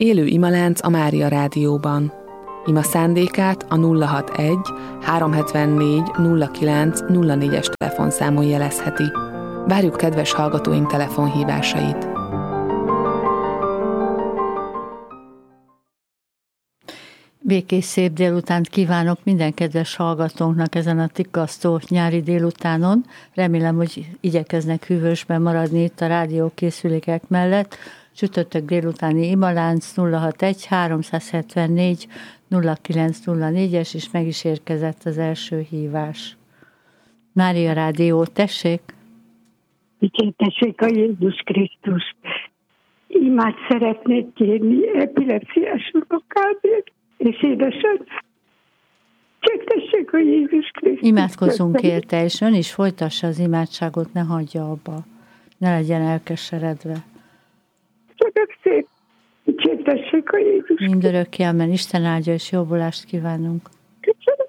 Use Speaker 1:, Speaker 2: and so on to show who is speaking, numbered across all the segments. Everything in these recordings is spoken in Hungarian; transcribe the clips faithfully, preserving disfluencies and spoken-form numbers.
Speaker 1: Élő imalánc a Mária Rádióban. Ima szándékát a nulla hatvanegy háromszázhetvennégy nulla kilenc nulla négyes telefonszámon jelezheti. Várjuk kedves hallgatóink telefonhívásait.
Speaker 2: Békés szép délutánt kívánok minden kedves hallgatónknak ezen a tikasztó nyári délutánon. Remélem, hogy igyekeznek hűvösben maradni itt a rádiókészülékek mellett. Csütörtök délutáni imalánc nulla hatvanegy háromszázhetvennégy nulla kilenc nulla négyes, és meg is érkezett az első hívás. Mária Rádió, tessék!
Speaker 3: Dicsértessék a Jézus Krisztus! Imát szeretnék kérni epilepsziás unokámért és édesanyám. Dicsértessék a Jézus Krisztus!
Speaker 2: Imádkozzunk érte, és ön is folytassa az imádságot, ne hagyja abba. Ne legyen elkeseredve.
Speaker 3: Csak szép! Dicsértessék a Jézus Krisztus!
Speaker 2: Mindörökké, amen. Isten áldja, és jobbulást kívánunk.
Speaker 3: Köszönöm.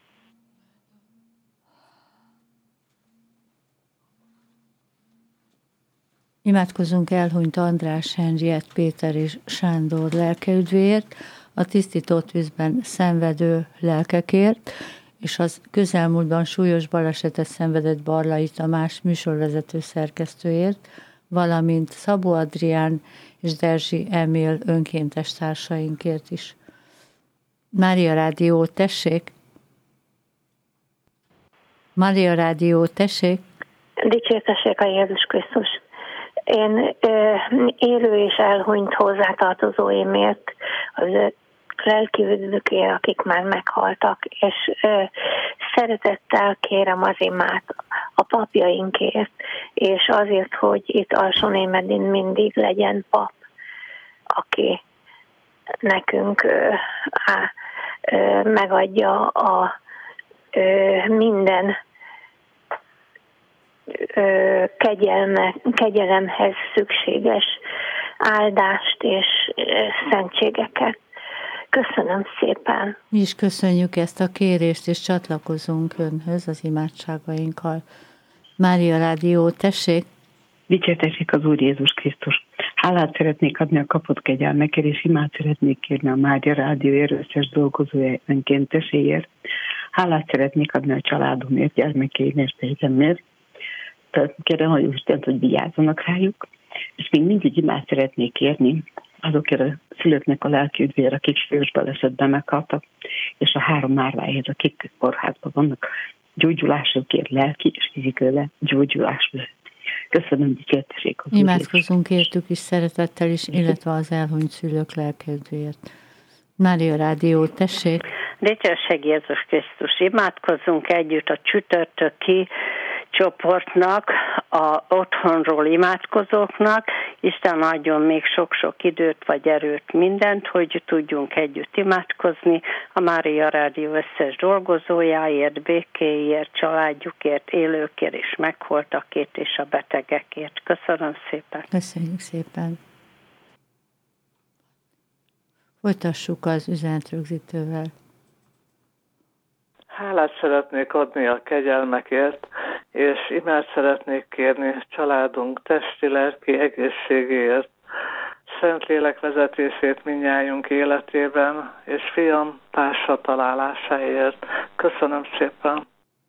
Speaker 2: Imádkozunk elhunyt András, Henriett, Péter és Sándor lelkeüdvéért, a tisztított vízben szenvedő lelkekért, és az közelmúltban súlyos balesetet szenvedett Barlai Tamás műsorvezető szerkesztőért, valamint Szabó Adrián és Derzsi Emil önkéntes társainkért is. Mária Rádió, tessék! Mária Rádió, tessék!
Speaker 4: Dicsértessék a Jézus Krisztus! Én ö, élő és elhunyt hozzátartozóimért, az lelki üdvökért, akik már meghaltak, és ö, szeretettel kérem az imát a papjainkért, és azért, hogy itt Alsónémedin mindig legyen pap, aki nekünk ö, á, ö, megadja a ö, minden ö, kegyelme, kegyelemhez szükséges áldást és ö, szentségeket. Köszönöm szépen.
Speaker 2: Mi is köszönjük ezt a kérést, és csatlakozunk önhöz az imádságainkkal. Mária Rádió, tessék!
Speaker 5: Dicsértessék az Úr Jézus Krisztus! Hálát szeretnék adni a kapott kegyelmekért, és imát szeretnék kérni a Mária Rádió összes dolgozója önkénteséért. Hálát szeretnék adni a családomért, gyermekeimért és testvéreimért. Kérem, hogy Istent, hogy vigyázzanak rájuk. És még mindig imát szeretnék kérni azokért a szülőknek a lelki üdvére, akik súlyos balesetben meghaltak, és a három márváért, akik kórházban vannak, gyógyulásokért, lelki és fizikai gyógyulásért. Köszönöm, dicsértessék az Úr.
Speaker 2: Imádkozunk értük is szeretettel is, illetve az elhunyt szülők lelkedvéért. Mária Rádió, tessék!
Speaker 6: Dicsőség Jézus Krisztus! Imádkozzunk együtt a csütörtöki csoportnak, a otthonról imádkozóknak. Isten adjon még sok-sok időt vagy erőt, mindent, hogy tudjunk együtt imádkozni a Mária Rádió összes dolgozójáért, békéért, családjukért, élőkért és meghaltakért és a betegekért. Köszönöm szépen.
Speaker 2: Köszönjük szépen. Folytassuk az üzenetrögzítővel.
Speaker 7: Hálát szeretnék adni a kegyelmekért, és imát szeretnék kérni családunk testi-lelki egészségéért, Szentlélek vezetését mindnyájunk életében, és fiam társa találásáért. Köszönöm szépen!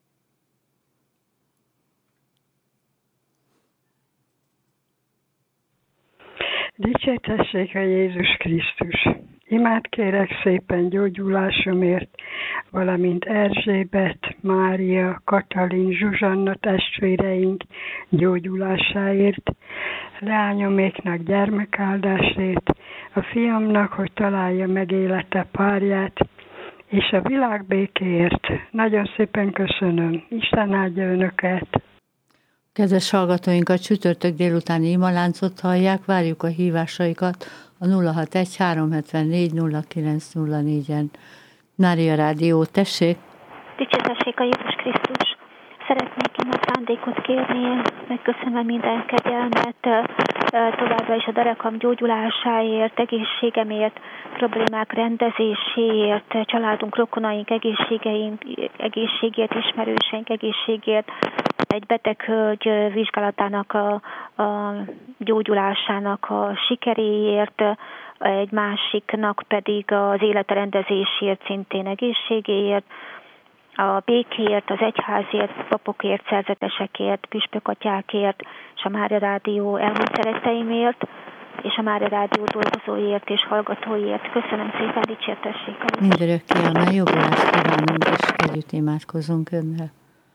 Speaker 3: Dicsértessék a Jézus Krisztus! Imát kérek szépen gyógyulásomért, valamint Erzsébet, Mária, Katalin, Zsuzsanna testvéreink gyógyulásáért, leányoméknak gyermekáldásért, a fiamnak, hogy találja meg élete párját, és a világ békéért. Nagyon szépen köszönöm. Isten áldja önöket!
Speaker 2: Kedves hallgatóinkat, csütörtök délutáni imaláncot hallják, várjuk a hívásaikat a nulla hatvanegy háromszázhetvennégy nulla kilenc nulla négyen. Mária Rádió, tessék!
Speaker 8: Dicsértessék a Jézus Krisztus! Szeretnék én a szándékot kérni, megköszönöm minden kegyelmet, továbbra is a derekam gyógyulásáért, egészségemért, problémák rendezéséért, családunk, rokonaink egészségért, ismerőseink egészségért, egy beteg hölgy vizsgálatának a, a gyógyulásának a sikeréért, egy másiknak pedig az életrendezésért, szintén egészségéért, a békéért, az egyházért, papokért, szerzetesekért, püspökatyákért, és a Mária Rádió elmúlt szeretteimért, és a Mária Rádió dolgozóiért és hallgatóiért. Köszönöm szépen, dicsértessék a
Speaker 2: Mindörökké annál jobbulást kívánunk, és együtt imádkozunk önnel.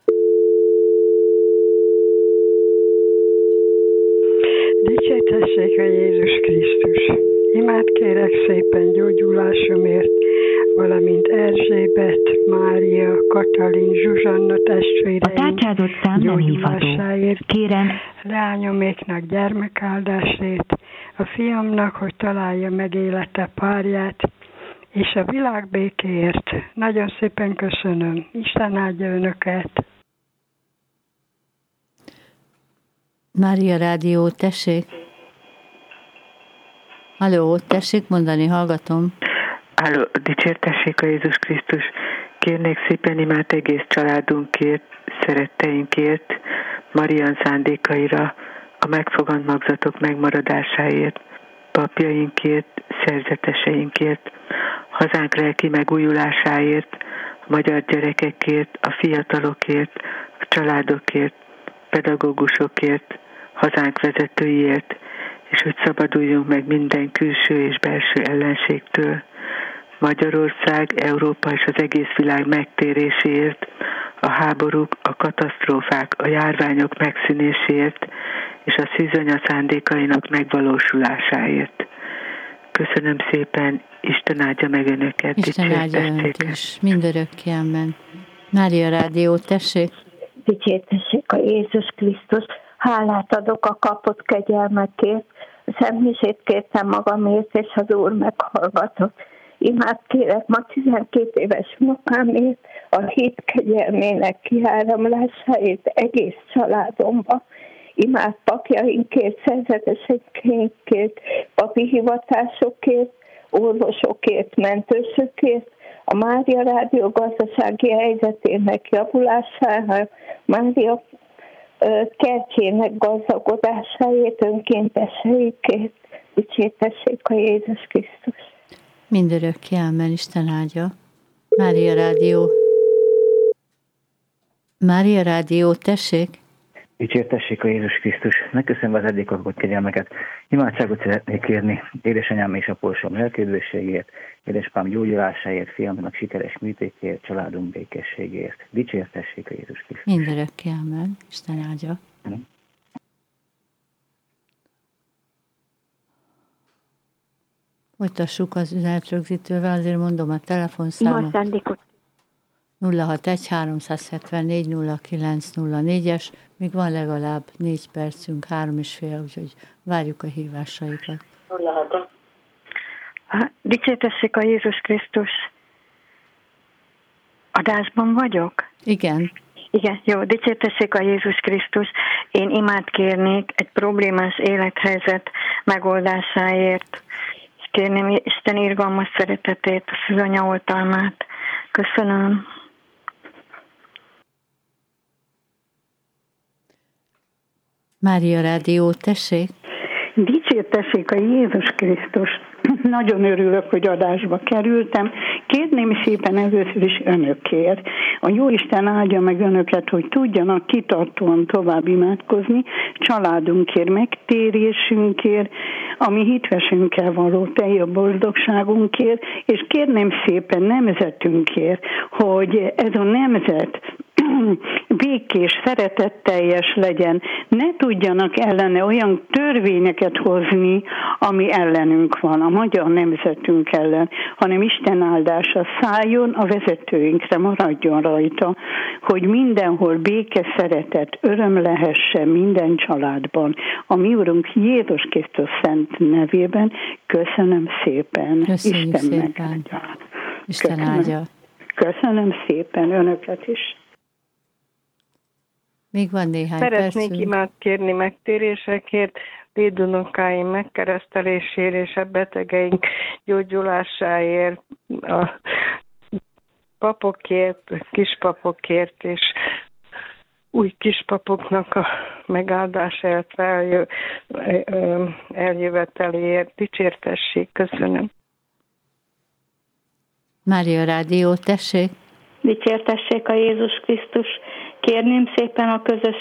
Speaker 3: Dicsértessék a Jézus Krisztus! Imádkérek szépen gyógyulásomért, valamint Erzsébet, Mária, Katalin, Zsuzsanna testvéreim gyógyulásáért, kérem leányoméknak gyermekáldásért, a fiamnak, hogy találja meg élete párját, és a világ békéért. Nagyon szépen köszönöm. Isten áldja önöket!
Speaker 2: Mária Rádió, tessék! Halló, tessék mondani, hallgatom.
Speaker 9: Halló, dicsértessék a Jézus Krisztus. Kérnék szépen imád egész családunkért, szeretteinkért, Marian szándékaira, a megfogant magzatok megmaradásáért, papjainkért, szerzeteseinkért, hazánk lelki megújulásáért, a magyar gyerekekért, a fiatalokért, a családokért, pedagógusokért, hazánk vezetőiért, és hogy szabaduljunk meg minden külső és belső ellenségtől. Magyarország, Európa és az egész világ megtéréséért, a háborúk, a katasztrófák, a járványok megszűnéséért, és a szűzanya szándékainak megvalósulásáért. Köszönöm szépen, Isten áldja meg önöket.
Speaker 2: Isten áldja önt is, mindörökké, amen. Mária Rádió, tessék!
Speaker 4: Dicsértessék a Jézus Krisztus! Hálát adok a kapott kegyelmekért, a szemmisét kértem magamért, és az Úr meghallgatott. Imád kérek ma tizenkét éves mamámért, a hit kegyelmének kiáramlásáért egész családomba. Imád papjainkért, szerzeteseinkért, papi hivatásokért, orvosokért, mentősökért, a Mária Rádió gazdasági helyzetének javulására, Mária kertjének gazdagodásáért, önkénteseikért, dicsértessék a Jézus Krisztus.
Speaker 2: Mindörökké, amen, Isten áldja. Mária Rádió. Mária Rádió, tessék!
Speaker 10: Dicsértessék a Jézus Krisztus! Megköszönve az eddig kapott kegyelmeket, imádságot szeretnék kérni édesanyám és apósom lelküdvösségért, édesapám gyógyulásáért, fiamnak sikeres műtétért, családunk békességért. Dicsértessék a Jézus Krisztus!
Speaker 2: Mindörökké, amen, Isten áldja. Hmm. Folytassuk az üzenetrögzítővel, azért mondom a telefonszámot. nulla hatvanegy háromszázhetvennégy nulla kilenc nulla négyes, még van legalább négy percünk, három és fél, úgyhogy várjuk a hívásaikat.
Speaker 3: Dicsértessék a Jézus Krisztus! Adásban vagyok?
Speaker 2: Igen.
Speaker 3: Igen, jó, dicsértessék a Jézus Krisztus. Én imád kérnék egy problémás élethelyzet megoldásáért. Kérném Isten irgalmas szeretetét, a szűzanya oltalmát. Köszönöm.
Speaker 2: Mária Rádió, tessék!
Speaker 11: Dicsértessék a Jézus Krisztus! Nagyon örülök, hogy adásba kerültem. Kérném szépen először is önökért. A Jóisten áldja meg önöket, hogy tudjanak kitartóan tovább imádkozni, családunkért, megtérésünkért, a mi hitvesünkkel való teljes boldogságunkért, és kérném szépen nemzetünkért, hogy ez a nemzet békés, szeretetteljes legyen, ne tudjanak ellene olyan törvényeket hozni, ami ellenünk van, a magyar nemzetünk ellen, hanem Isten áldása szálljon a vezetőinkre, maradjon rajta, hogy mindenhol béke, szeretet, öröm lehessen minden családban. A mi Urunk Jézus Krisztus szent nevében köszönöm szépen.
Speaker 2: Köszönjük
Speaker 11: Isten
Speaker 2: szépen.
Speaker 11: Megáldja.
Speaker 2: Isten áldja.
Speaker 11: Köszönöm szépen önöket is.
Speaker 2: Még van néhány
Speaker 12: Szeretnék
Speaker 2: percünk.
Speaker 12: imád kérni megtérésekért, dédunokáim megkeresztelésért és a betegeink gyógyulásáért, a papokért, kispapokért és új kispapoknak a megáldásért, eljö, eljöveteléért. Dicsértessék, köszönöm.
Speaker 2: Mária Rádió, tessék!
Speaker 13: Dicsértessék a Jézus Krisztus. Kérném szépen a közös